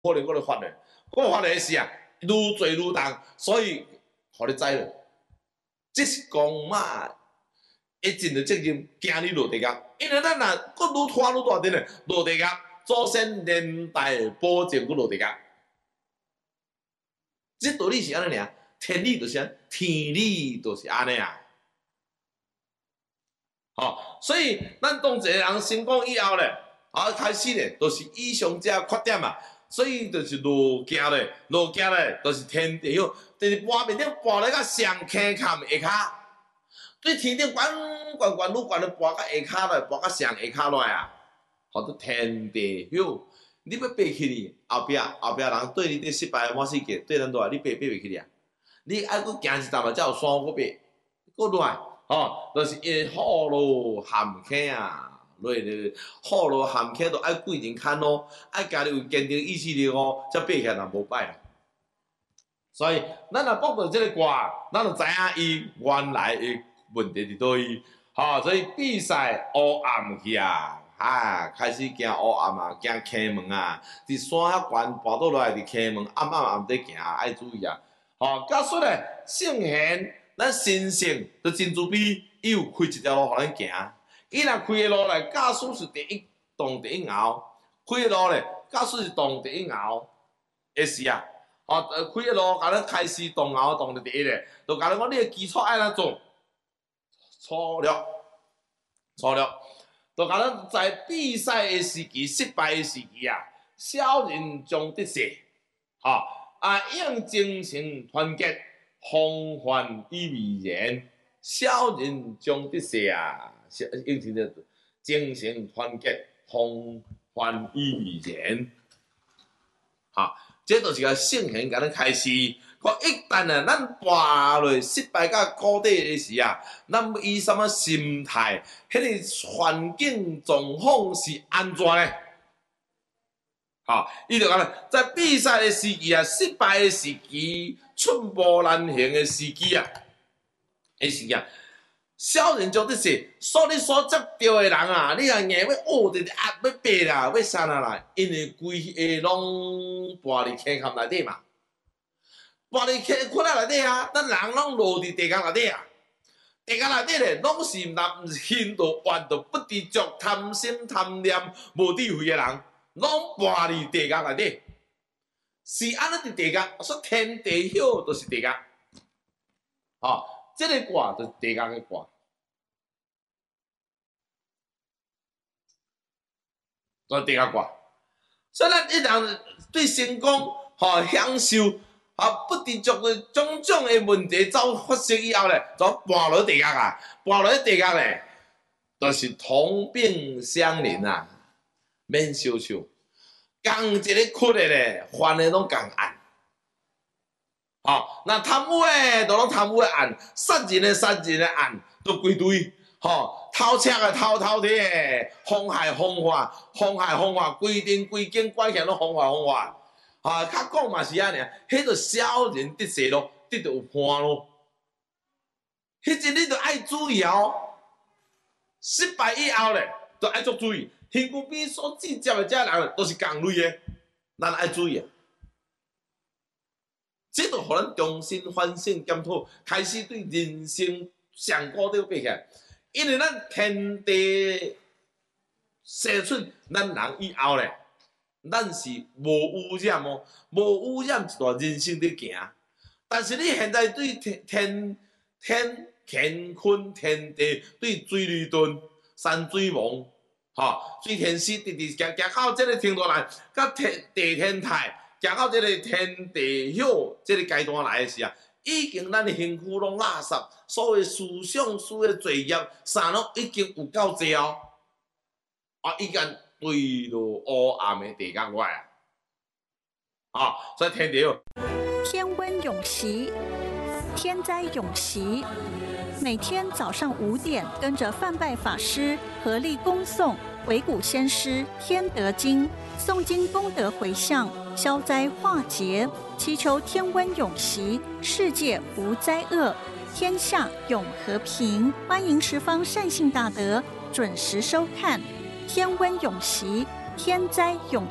可能我就发的，我发的是啊，愈做愈重，所以互你知了，这是公妈会尽着责任，惊你落地狱。因为咱若佫愈拖愈大阵的落地狱，祖先连带保证佫落地狱。这道理是安尼尔，天理就是安，天理就是安尼啊。所以咱当一个人成功以后咧，开始咧，就是以上这缺点啊，所以就是路行咧，就是天地有，就是外面顶跋咧甲上坑坎下骹，对天顶悬愈悬咧跋到下骹来，跋到上下骹来啊，叫做天地有。你要爬起哩，后壁人对你这失败满世界，对咱落来，你爬袂起哩啊！你爱佫行一站嘛，才有山佫爬，佫落来。就是因好路坎坷啊，落去好路坎坷，就爱贵人看咯，爱家己有坚定意志力哦，才爬起来人无歹啊。所以，咱若报到这个卦，咱就知影伊原来的问题伫倒位。所以比赛黑暗去啊，开始行黑暗啊，行坑门啊，伫山遐悬跋倒落来，伫坑门暗地行，爱注意啊。假说咧，圣贤。咱神圣就真慈悲，伊有开一条路互咱行。伊若开的路来，假使是第一栋第一后，开的路咧，假使是栋第一后，会是啊。开的路，甲咱开始栋后栋第一咧，就甲咱讲你的基础爱怎做？粗略，就甲咱在比赛的时期、失败的时期啊，小人将得势，用精神团结。防范于未然，小人将得势啊！用听着精神团结，防范于未然。这就是个圣贤甲咱开始。讲一旦啊，咱跋落失败到谷底的时啊，咱以什么心态？迄个环境状况是安怎呢？伊就讲咧，在比赛的时期啊，失败的时期。寸步难行的时机啊，小人将得势，你所接到的人啊，你若硬要就是压要爬啦，要啥啦，因为规下拢跋伫坑坎内底嘛，跋伫坑窟仔内底啊，咱人拢落伫地沟内底啊，地沟内底咧，拢是男心道怨道不知足、贪心贪念无智慧的人，拢跋伫地沟内底。是安尼伫地沟，说天地晓就是地沟，这个卦就是地沟的卦，就是地沟卦。所以咱一人对成功、享受、不知足的种种的问题走发生以后咧，就跋落地沟啊，跋落地沟咧，就是同病相怜啊，免相受。共一个窟的咧，犯的拢共案。那贪污的，就拢贪污的案；杀人的案，都归堆。偷车的偷摕的，妨害风化，规定规间关起来拢妨害。较讲嘛是安尼，迄个小人得势咯，得有判咯。迄阵你着爱注意哦，失败以后咧，着爱足注意。身躯边所直接的这人都是共类的，咱爱注意啊！这就互咱重新反省检讨，开始对人生上高头爬起来。因为咱天地生出咱人以后咧，咱是无污染哦，无污染一段人生伫行。但是你现在对天坤天地，对水利盾、山水网。水天时直行到这个程度来，甲地天台行到这个天地晓这个阶段来的时啊，已经咱的身躯拢垃圾，所有思想、所有罪业，啥拢已经有够济哦。已经坠落黑暗的地沟来啊！所以天地有天温永习，天灾永习。每天早上5点，跟着范拜法师合力恭诵维谷先师天德经，诵经功德回向，消灾化劫，祈求天温永习，世界无灾厄，天下永和平。欢迎十方善信大德准时收看《天温永习》，天灾永